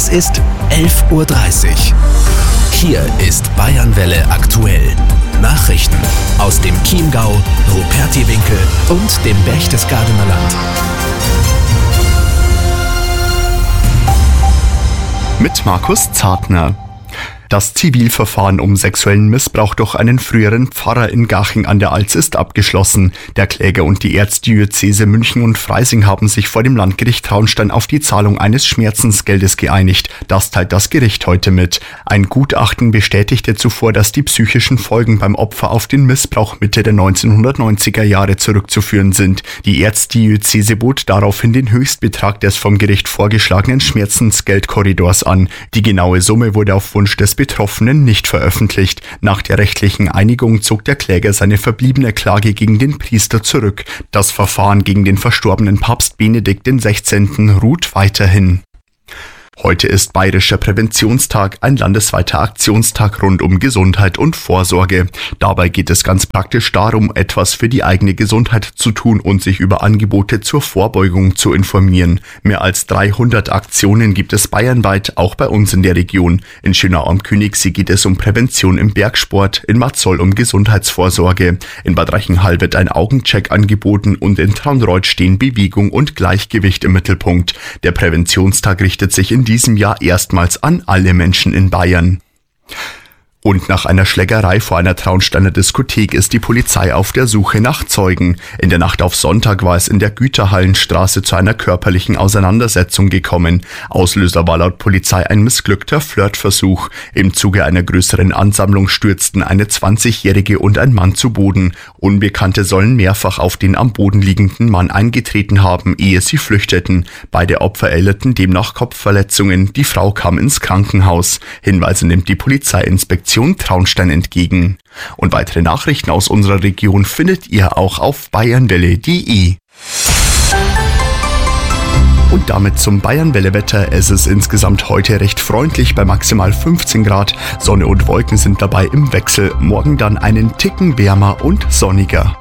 Es ist 11:30 Uhr. Hier ist Bayernwelle aktuell. Nachrichten aus dem Chiemgau, Rupertiwinkel und dem Berchtesgadener Land. Mit Markus Zartner. Das Zivilverfahren um sexuellen Missbrauch durch einen früheren Pfarrer in Garching an der Alz ist abgeschlossen. Der Kläger und die Erzdiözese München und Freising haben sich vor dem Landgericht Traunstein auf die Zahlung eines Schmerzensgeldes geeinigt. Das teilt das Gericht heute mit. Ein Gutachten bestätigte zuvor, dass die psychischen Folgen beim Opfer auf den Missbrauch Mitte der 1990er Jahre zurückzuführen sind. Die Erzdiözese bot daraufhin den Höchstbetrag des vom Gericht vorgeschlagenen Schmerzensgeldkorridors an. Die genaue Summe wurde auf Wunsch des Betroffenen nicht veröffentlicht. Nach der rechtlichen Einigung zog der Kläger seine verbliebene Klage gegen den Priester zurück. Das Verfahren gegen den verstorbenen Papst Benedikt XVI. Ruht weiterhin. Heute ist Bayerischer Präventionstag, ein landesweiter Aktionstag rund um Gesundheit und Vorsorge. Dabei geht es ganz praktisch darum, etwas für die eigene Gesundheit zu tun und sich über Angebote zur Vorbeugung zu informieren. Mehr als 300 Aktionen gibt es bayernweit, auch bei uns in der Region. In Schönau am Königssee geht es um Prävention im Bergsport, in Matzol um Gesundheitsvorsorge. In Bad Reichenhall wird ein Augencheck angeboten und in Traunreut stehen Bewegung und Gleichgewicht im Mittelpunkt. Der Präventionstag richtet sich in diesem Jahr erstmals an alle Menschen in Bayern. Und nach einer Schlägerei vor einer Traunsteiner Diskothek ist die Polizei auf der Suche nach Zeugen. In der Nacht auf Sonntag war es in der Güterhallenstraße zu einer körperlichen Auseinandersetzung gekommen. Auslöser war laut Polizei ein missglückter Flirtversuch. Im Zuge einer größeren Ansammlung stürzten eine 20-Jährige und ein Mann zu Boden. Unbekannte sollen mehrfach auf den am Boden liegenden Mann eingetreten haben, ehe sie flüchteten. Beide Opfer erlitten demnach Kopfverletzungen. Die Frau kam ins Krankenhaus. Hinweise nimmt die Polizeiinspektion Traunstein entgegen. Und weitere Nachrichten aus unserer Region findet ihr auch auf bayernwelle.de. Und damit zum Bayernwelle-Wetter. Es ist insgesamt heute recht freundlich bei maximal 15 Grad. Sonne und Wolken sind dabei im Wechsel. Morgen dann einen Ticken wärmer und sonniger.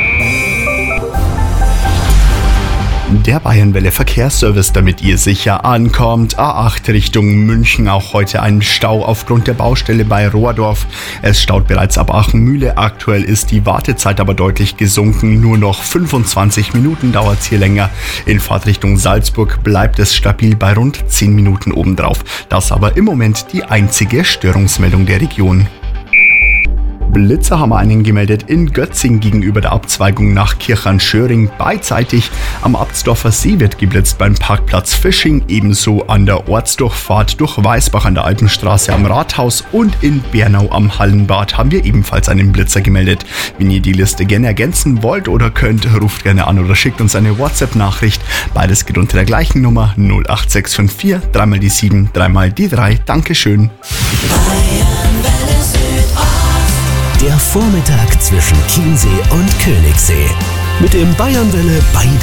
Der Bayernwelle Verkehrsservice, damit ihr sicher ankommt. A8 Richtung München, auch heute ein Stau aufgrund der Baustelle bei Rohrdorf. Es staut bereits ab Achenmühle. Aktuell ist die Wartezeit aber deutlich gesunken. Nur noch 25 Minuten dauert es hier länger. In Fahrtrichtung Salzburg bleibt es stabil bei rund 10 Minuten obendrauf. Das aber im Moment die einzige Störungsmeldung der Region. Blitzer haben einen gemeldet in Götzing gegenüber der Abzweigung nach Kirchern-Schöring. Beidseitig am Abtsdorfer See wird geblitzt beim Parkplatz Fisching, ebenso an der Ortsdurchfahrt durch Weißbach an der Alpenstraße am Rathaus und in Bernau am Hallenbad haben wir ebenfalls einen Blitzer gemeldet. Wenn ihr die Liste gerne ergänzen wollt oder könnt, ruft gerne an oder schickt uns eine WhatsApp-Nachricht. Beides geht unter der gleichen Nummer 08654 3 die 7 3 die 3. Dankeschön. Der Vormittag zwischen Chiemsee und Königssee. Mit dem Bayernwelle